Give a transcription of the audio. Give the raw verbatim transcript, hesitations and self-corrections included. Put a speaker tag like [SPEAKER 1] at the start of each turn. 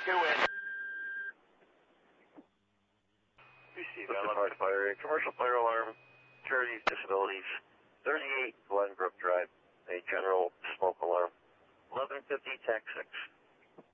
[SPEAKER 1] two in.
[SPEAKER 2] Receive eleven fire, commercial fire alarm, charities, disabilities, thirty-eight Glenbrook Drive, a general smoke alarm. eleven fifty, tax six.